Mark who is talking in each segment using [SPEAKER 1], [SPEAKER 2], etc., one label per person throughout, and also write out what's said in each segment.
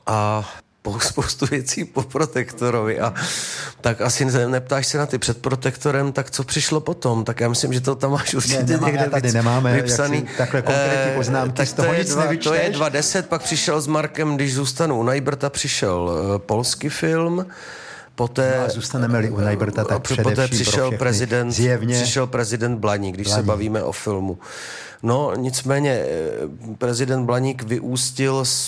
[SPEAKER 1] a spoustu věcí po Protektorovi a tak asi neptáš se na ty před Protektorem, tak co přišlo potom? Tak já myslím, že to tam máš určitě někde
[SPEAKER 2] tady nemáme
[SPEAKER 1] vypsaný.
[SPEAKER 2] Takhle konkrétní poznámky, z toho nic nevyčteš.
[SPEAKER 1] To je 2010, pak přišel s Markem, když zůstanu u Najbrta, přišel polský film, poté...
[SPEAKER 2] No a zůstaneme-li u Najbrta, tak především
[SPEAKER 1] poté přišel prezident Blaník, když se bavíme o filmu. No, nicméně prezident Blaník vyústil z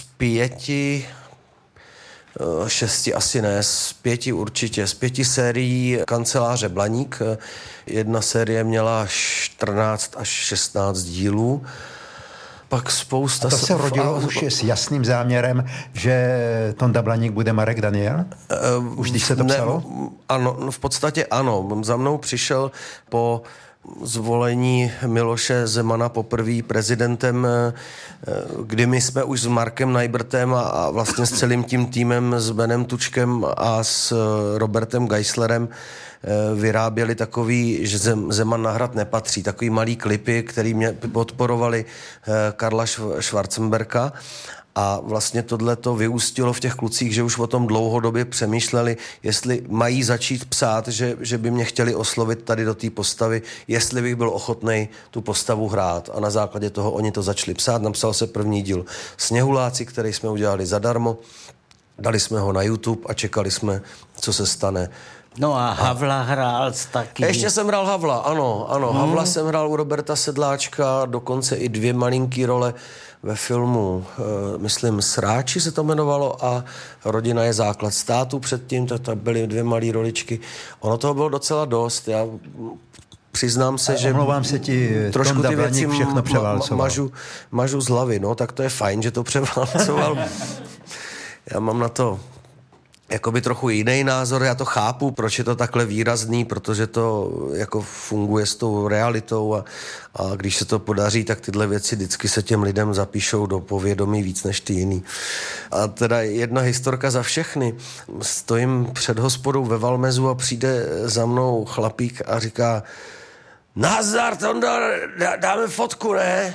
[SPEAKER 1] 6 asi ne, z 5 určitě, z 5 sérií Kanceláře Blaník. Jedna série měla 14 až 16 dílů. Pak spousta...
[SPEAKER 2] A to se rodilo už s jasným záměrem, že Tonda Blaník bude Marek Daniel? Už když se to psalo?
[SPEAKER 1] Ano, v podstatě ano. Za mnou přišel po zvolení Miloše Zemana poprvé prezidentem, kdy my jsme už s Markem Najbrtem a vlastně s celým tím týmem, s Benem Tučkem a s Robertem Geislerem vyráběli takový, že Zeman na hrad nepatří, takový malý klipy, který mě podporovali Karla Schwarzenberga. A vlastně tohleto vyústilo v těch klucích, že už o tom dlouhodobě přemýšleli, jestli mají začít psát, že by mě chtěli oslovit tady do té postavy, jestli bych byl ochotnej tu postavu hrát. A na základě toho oni to začali psát. Napsal se první díl Sněhuláci, který jsme udělali zadarmo. Dali jsme ho na YouTube a čekali jsme, co se stane.
[SPEAKER 3] No a Havla hrál taky.
[SPEAKER 1] Ještě jsem hrál Havla, ano. Havla jsem hrál u Roberta Sedláčka, dokonce i 2 malinký role ve filmu, myslím, Sráči se to jmenovalo a Rodina je základ státu předtím, to byly 2 malé roličky. Ono toho bylo docela dost, já přiznám se, že
[SPEAKER 2] omlouvám se ti,
[SPEAKER 1] trošku ty věci
[SPEAKER 2] všechno převálcoval.
[SPEAKER 1] mažu z hlavy, no, tak to je fajn, že to převálcoval. Já mám na to jakoby trochu jiný názor, já to chápu, proč je to takhle výrazný, protože to jako funguje s tou realitou a když se to podaří, tak tyhle věci vždycky se těm lidem zapíšou do povědomí víc než ty jiný. A teda jedna historka za všechny. Stojím před hospodou ve Valmezu a přijde za mnou chlapík a říká: Nazdar, Tondo, dáme fotku, ne?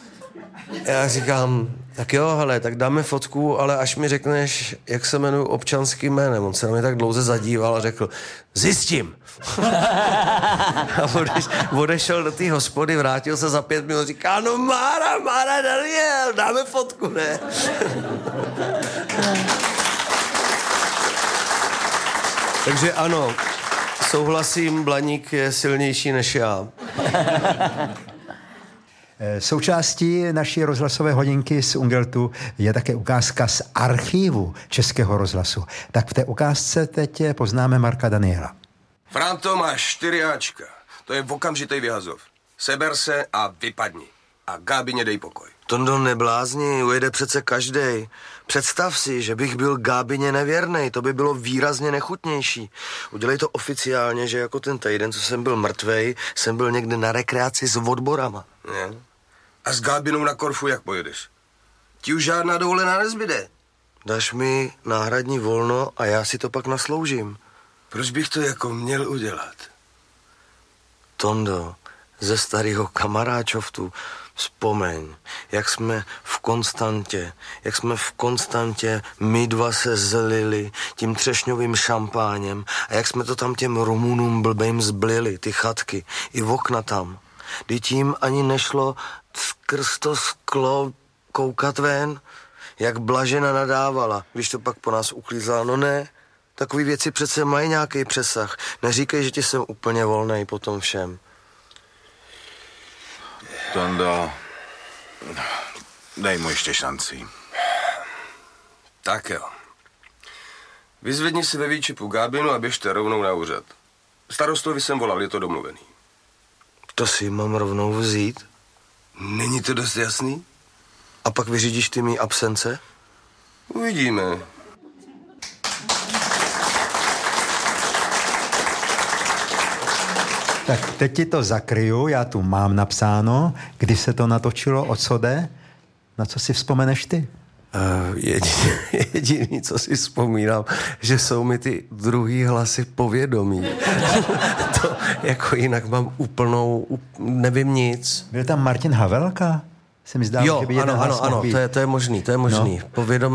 [SPEAKER 1] Já říkám: tak jo, hele, tak dáme fotku, ale až mi řekneš, jak se jmenuji občanským jménem. On se na mě tak dlouze zadíval a řekl: zjistím. A odešel do té hospody, vrátil se za 5 minut, říká: no Mára, Daniel, dáme fotku, ne? Takže ano, souhlasím, Blaník je silnější než já.
[SPEAKER 2] Součástí naší rozhlasové hodinky z Ungeltu je také ukázka z archivu Českého rozhlasu. Tak v té ukázce teď poznáme Marka Daniela.
[SPEAKER 4] Franto, máš 4 Ačka. To je okamžitej vyhazov. Seber se a vypadni. A Gábině dej pokoj.
[SPEAKER 1] Tondo, neblázni, ujede přece každej. Představ si, že bych byl Gábině nevěrnej, to by bylo výrazně nechutnější. Udělej to oficiálně, že jako ten týden, co jsem byl mrtvej, jsem byl někde na rekreaci s odborama.
[SPEAKER 4] Ne? A s Gábinou na Korfu jak pojedeš? Ti už žádná dovolená nezbyde.
[SPEAKER 1] Dáš mi náhradní volno a já si to pak nasloužím.
[SPEAKER 4] Proč bych to jako měl udělat?
[SPEAKER 1] Tondo, ze starého kamaráčovtu, vzpomeň, jak jsme v Konstantě my dva se zlili tím třešňovým šampáněm a jak jsme to tam těm Rumunům blbejm zblili, ty chatky, i okna tam. Kdy tím ani nešlo skrz to sklo koukat ven, jak Blažena nadávala, když to pak po nás uklízela. No ne, takový věci přece mají nějaký přesah. Neříkej, že ti jsem úplně volnej po tom všem.
[SPEAKER 5] Tondo, dej mu ještě šanci.
[SPEAKER 4] Tak jo. Vyzvedni si ve výčipu Gábinu a běžte rovnou na úřad. Starostovi jsem volal, je to domluvený.
[SPEAKER 1] To si mám rovnou vzít?
[SPEAKER 4] Není to dost jasný?
[SPEAKER 1] A pak vyřídíš ty mý absence?
[SPEAKER 4] Uvidíme.
[SPEAKER 2] Tak teď ti to zakryju, já tu mám napsáno, kdy se to natočilo, o co jde. Na co si vzpomeneš ty?
[SPEAKER 1] Jediný, co si vzpomínám, že jsou mi ty druhý hlasy povědomí. To jako jinak mám nevím nic.
[SPEAKER 2] Byl tam Martin Havelka? Se mi zdá,
[SPEAKER 1] jo,
[SPEAKER 2] že by jeden hlas
[SPEAKER 1] ano,
[SPEAKER 2] mohl být.
[SPEAKER 1] to je možný. Povědomí